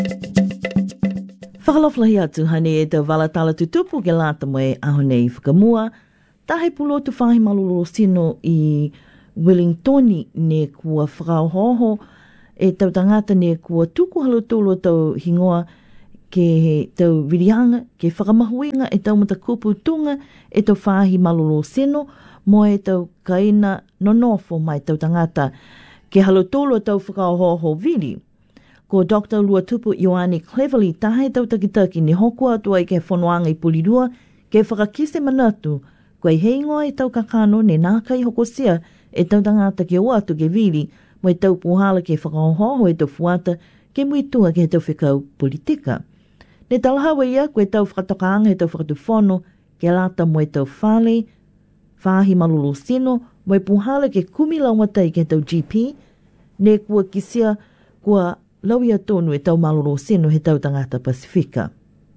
Whakaloflahi atu hane e tau walatala tutupu ke lata moe ahonei whakamua. Tahe pulotu whahi malolo sino i Wellingtoni ne kua whakaohoho e tau tangata ne kua tuku halutolo tau hingoa ke he tau virianga, ke whakamahuinga e tau matakupu tunga e tau whahi malolo sino mo e tau kaina nonofo mai tau tangata ke halutolo tau whakaohoho viri. Ko Dr. Luatupu Ioane Cleverly tahe tau takitaki ni hokua atua i ke whonoanga i Pulirua ke whakakise manatu koe heingoa e tau kakano ne nākai hokosia e tau tangata ke oatu ke vili mo e tau puhala ke whakaohoho e tau fuata ke muitua ke tau whikau politika. Ne talahawa ia koe tau whakatokaanga e tau whakatufono ke lata mo e tau whale, whahi malolo sino mo e puhala ke kumilaungatai ke tau GP ne kua kisia kua lauia tonu e tau malolo sino he tau tangata Pasifika.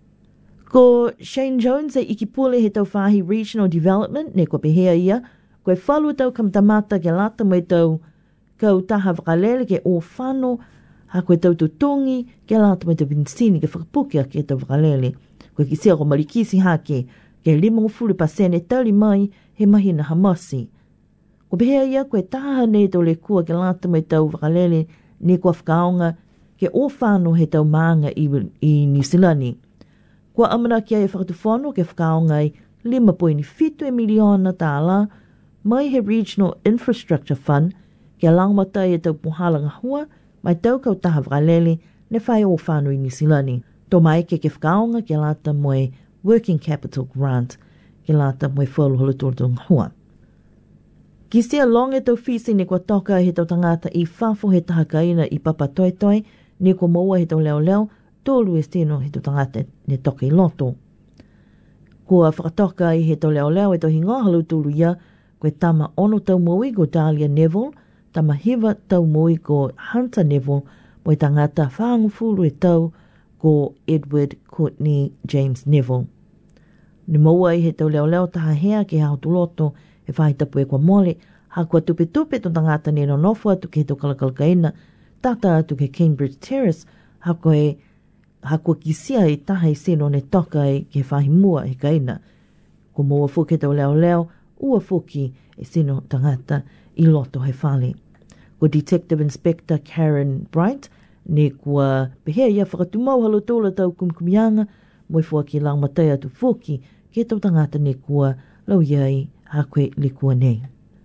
Ko Shane Jones e ikipule he tau whahi Regional Development ne kua pehea ia, koe whalu tau kamtamata ke lata mo e tau kau taha wakalele ke o whano ha koe tau tutungi ke lata mo e tau Vincini ke whakapukia ke tau wakalele. Koe kisia ko marikisi hake ke 50% tali mai he mahina hamasi. Ko pehea ia koe taha ne tau le kua ke lata mo e tau wakalele ne kua whakaonga ke o whāno he tau maanga i Nisilani. Kua amana kia e whakatufono ke whakaonga i 5.7 miliona tāla mai he Regional Infrastructure Fund ke langmatai e tau puhalanga hua mai tau kau taha whakalele ne whai o whāno i Nisilani. Tō mai ke whakaonga ke lata moe Working Capital Grant ke lata moe whalu halutordong hua. Kisia long e tau whisi ne kua toka he tau tangata i whafo he taha kaina i Papa Toitoi ne ko maua he tau leo leo, tōlu e steno he tau tangata ne toka i loto. Kua whakatoka i he tau leo leo e tau hingoa halu tūru ia, koe tama ono tau moui ko Dahlia Neville, tama hiva tau moui ko Hunter Neville, mo i tangata whaangufuru e tau ko Edward Courtney James Neville. Ni maua i he tau leo leo taha hea ke hao tu loto e whahitapu e kua mole, ha kua tupe tupe tō tangata ne no nofu atu ke he tau kalakalakaina, tata atu ke Cambridge Terrace, ha kua kisia i taha i seno ne toka i ke whahimua he kaina. Ko moa fuke tau leo leo, ua fuki e seno tangata i loto he whale. Ko Detective Inspector Karen Bright, ne kua pehea ia whakatumau halotola tau kumkumianga, mo i fua ki lang matai atu fuki ke tau tangata ne kua lau iai ha koe le kua nei.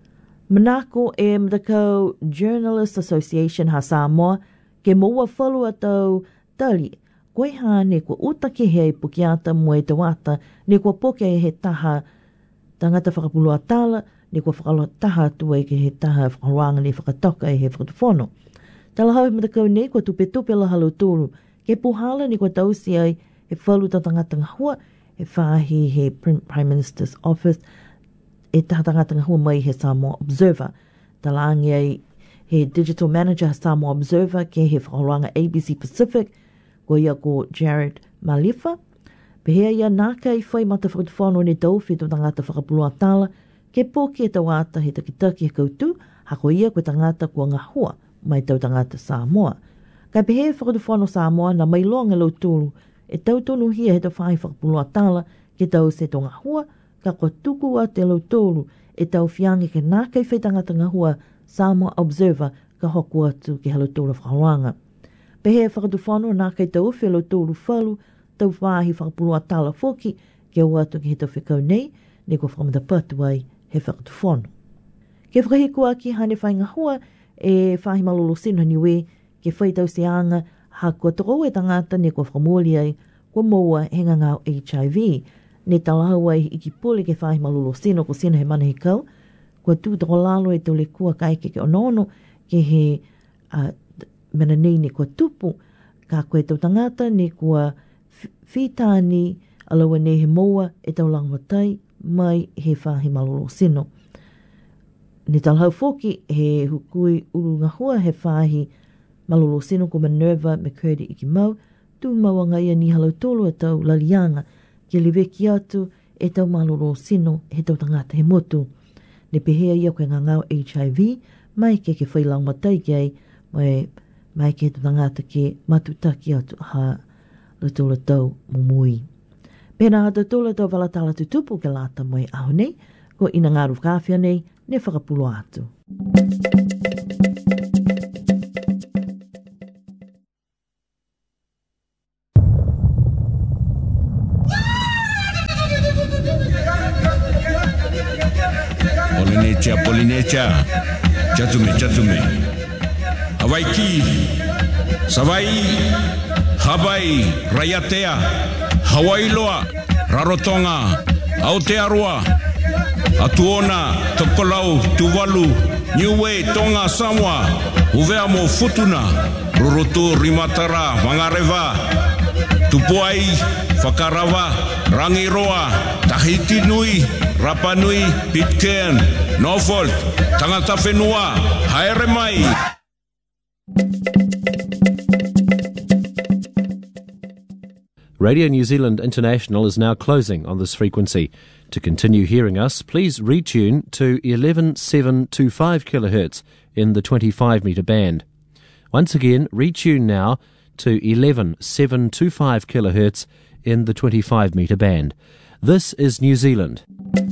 Manako e Madakau Journalists Association ha Samoa ke moua whalu atau tali koe ha ne kua utake hea i pukiata mo e tawata ne kua poke e he taha tangata whakapulua tala ne kua whakaloa taha atua i ke he taha whakaroanga ne whakatoka e he whakatufono. Talahau e Madakau ne kua tupe tupe la halo tūru ke puhala ne kua tausi ai e whalu ta tangata ngahua e whahi he Prime Minister's Office e tahatangata ngahua mai he Samoa Observer. Talangi ai he Digital Manager ha Samoa Observer ke he whakaroanga ABC Pacific ko ia ko Jared Malifa. Pehea ia nāka i whai mata whakatufono ne tauwhi tō tangata whakapulua tala ke pōki e tawata he takitaki he koutu hako ia koe tangata kua ngahua mai tau tangata Samoa. Kai pehea whakatufono Samoa na mai loanga lau tūru e tautonu hia he tau whai whakapulua tala ke tau se tō ngahua ka kua tuku a te lau tōru e tau whiangi ke nākai whai tangata ngahua Samoa Observer ka hoku atu ke halo tōru whakaroanga. Pehea whakatufono nākai tau uwhi lau tōru whalu tau whahi whakapulua tala whoki ke au atu ke he tau whikau nei ne kua whakamata patu ai he whakatufono. Ke whakahikua ki hane whai ngahua e whahi malolo sino niwe ke whai tau se anga ha kua toko e tangata ne kua whakamoli ai kua moua henga ngau HIV. Ne talahau ai iki pule ke whahi malolo sino ko sino he mana he kau. Kua tū toko lalo e tau le kua kaike ke onono ke he mena nei ne kua tupu ka koe tau tangata ne kua whitāni alaua ne he moua e tau langwatai mai he whahi malolo sino. Ne talahau foki he hukui uru ngahua he whahi malolo sino ko Minerva McCurdy iki mau tū maua ngai ni halau tolu e tau lalianga ke liweki atu e tau malolo sino he tau tangata he motu. Ne pehea ia koe ngangau HIV mai ke whailang matai kei mai mai ke tu tangata ke matutaki atu ha le tula tau mumui. Pena hata tula tau walatala tutupu ke lata mai aho nei, ko ina ngaru kawhia nei, ne whakapulo atu. Polinecha, Chatume, Hawaiki, Savai, Hawaii, Rayatea, Hawailoa, Rarotonga, Aotearoa, Atuona, Tokolau, Tuvalu, Niue, Tonga, Samoa, Uveamo, Futuna, Rurutu, Rimatara, Mangareva, Tupuai, Whakarava, Rangiroa, Tahiti Nui, Rapa Nui, Pitcairn, Norfolk, Tangata Whenua, Haere Mai. Radio New Zealand International is now closing on this frequency. To continue hearing us, please retune to 11725 kHz in the 25-metre band. Once again, retune now to 11725 kHz in the 25-metre band. This is New Zealand.